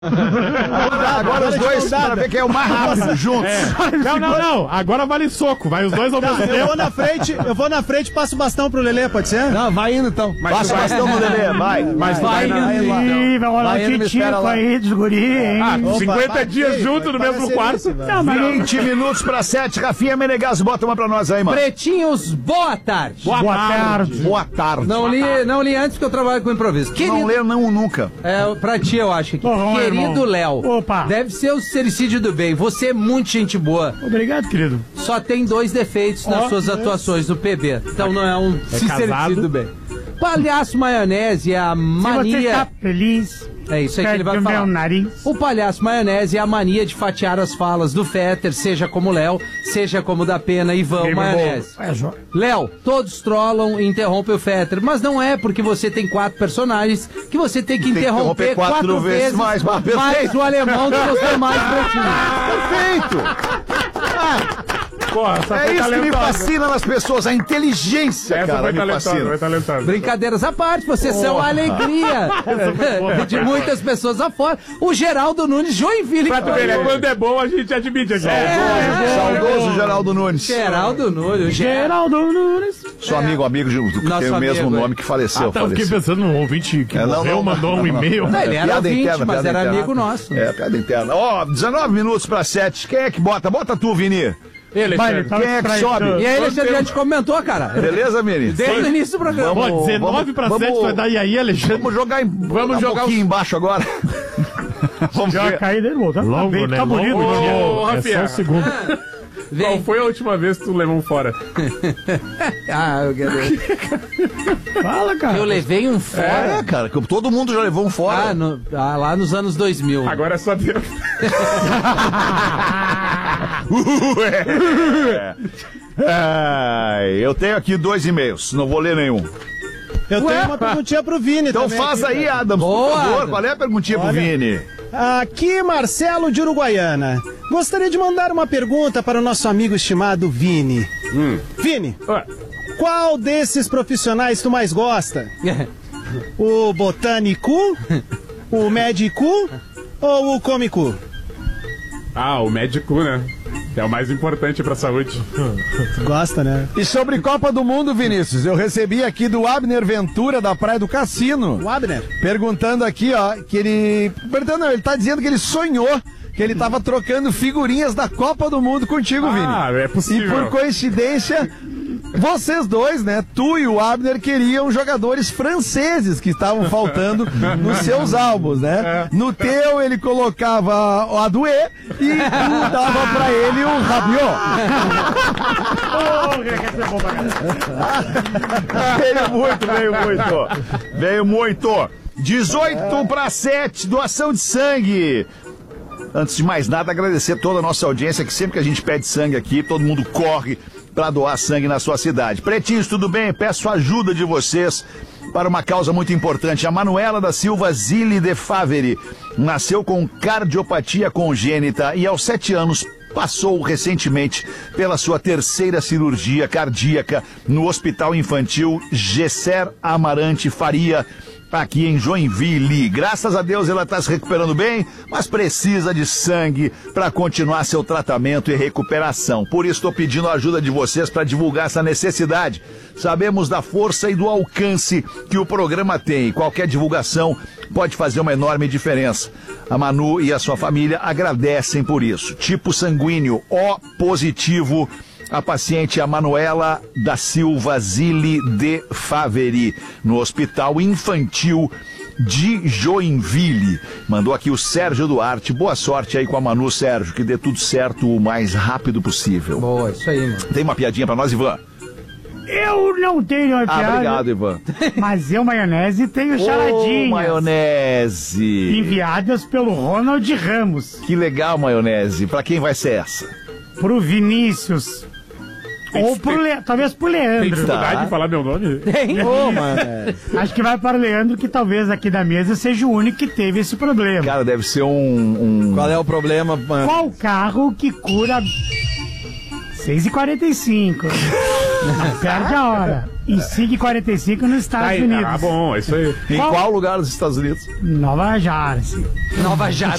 Agora os dois para ver quem é o mais rápido juntos. Não. Agora vale soco. Vai os dois ao mesmo tempo. Eu vou na frente e passo o bastão pro Lelê, pode ser? Não, vai indo então. Passa o bastão no Lelê, vai. Mas vai indo. Vai rolar um titico aí dos guri, hein? 50 dias juntos no mesmo quarto. 20 minutos para 7. Rafinha Menegas, bota uma pra nós aí, mano. Pretinhos, boa tarde. Boa tarde. Boa tarde. Não li antes porque eu trabalho com improviso. Não lê nunca. Pra ti eu acho aqui. Querido Léo, deve ser o Sericídio do bem. Você é muito gente boa. Obrigado, querido. Só tem 2 defeitos nas suas atuações no PB. Então não é um Sericídio do bem. Palhaço Maionese é a mania... Se você tá feliz... É isso aí que ele vai falar. O Palhaço Maionese é a mania de fatiar as falas do Fetter, seja como Léo, seja como da Pena e Vão Maionese. Léo, todos trollam e interrompem o Fetter, mas não é porque você tem 4 personagens que você tem que interromper 4 vezes mais o alemão dos seus demais pretinhos. Perfeito! Porra, é isso que me fascina nas pessoas, a inteligência, essa cara, me fascina. Brincadeiras à parte, vocês são a alegria de muitas pessoas afora. O Geraldo Nunes, Joinville. Pra tu ver, quando é bom, a gente admite aqui. Saudoso Geraldo Nunes. Geraldo Nunes. Sou amigo que tem o mesmo nome que faleceu. Eu fiquei pensando num ouvinte que morreu, mandou um e-mail. Ele era ouvinte, mas era amigo nosso. É, piada interna. 19 minutos para 7. Quem é que bota? Bota tu, Vini. Quem é que sobe? E aí, Alexandre, a gente comentou, cara. Beleza, Miri? Desde o início do programa. 19 para 7 vai dar e aí, Alexandre? Vamos jogar um pouquinho embaixo agora. Vamos ver. Cair dele, tá? Longo, né? Tá bonito. É só um segundo. Qual foi a última vez que tu levou um fora? Eu quero. Fala, cara. Eu levei um fora. Cara, todo mundo já levou um fora. Lá nos anos 2000. Agora é só Deus. Eu tenho aqui 2 e-mails, não vou ler nenhum. Eu tenho uma perguntinha pro Vini então também. Então faz aí, Adams, por favor. Qual é a perguntinha pro Vini? Aqui, Marcelo de Uruguaiana. Gostaria de mandar uma pergunta para o nosso amigo estimado Vini. Vini, qual desses profissionais tu mais gosta? O botânico, o médico ou o cômico? O médico, né? É o mais importante pra saúde. Gosta, né? E sobre Copa do Mundo, Vinícius, eu recebi aqui do Abner Ventura, da Praia do Cassino. O Abner? Perguntando aqui, que ele... Ele tá dizendo que ele sonhou que ele tava trocando figurinhas da Copa do Mundo contigo, Vini. É possível. E por coincidência... Vocês dois, né? Tu e o Abner queriam jogadores franceses que estavam faltando nos seus álbuns, né? No teu ele colocava o Adoué e tu dava pra ele o Rabiot. Veio muito. 18 para 7, doação de sangue. Antes de mais nada, agradecer toda a nossa audiência, que sempre que a gente pede sangue aqui, todo mundo corre para doar sangue na sua cidade. Pretinhos, tudo bem? Peço a ajuda de vocês para uma causa muito importante. A Manuela da Silva Zilli de Faveri nasceu com cardiopatia congênita e aos 7 anos passou recentemente pela sua 3ª cirurgia cardíaca no Hospital Infantil Gesser Amarante Faria, aqui em Joinville. Graças a Deus ela está se recuperando bem, mas precisa de sangue para continuar seu tratamento e recuperação. Por isso estou pedindo a ajuda de vocês para divulgar essa necessidade. Sabemos da força e do alcance que o programa tem e qualquer divulgação pode fazer uma enorme diferença. A Manu e a sua família agradecem por isso. Tipo sanguíneo O positivo. A paciente é a Manuela da Silva Zilli de Faveri, no Hospital Infantil de Joinville. Mandou aqui o Sérgio Duarte. Boa sorte aí com a Manu, Sérgio, que dê tudo certo o mais rápido possível. Boa, isso aí, mano. Tem uma piadinha pra nós, Ivan? Eu não tenho uma piada. Obrigado, Ivan. Mas eu, Maionese, tenho charadinhas. Maionese. Enviadas pelo Ronald Ramos. Que legal, Maionese. Pra quem vai ser essa? Pro Vinícius. Ou talvez pro Leandro. Tem dificuldade de falar meu nome? Tem. Acho que vai para o Leandro, que talvez aqui da mesa seja o único que teve esse problema. Cara, deve ser um... Qual é o problema, mano? Qual carro que cura 6h45? Perde a hora. E SIG 45 nos Estados Unidos. Ah, bom, é isso aí. Em qual lugar dos Estados Unidos? Nova Jersey. Nova Jersey.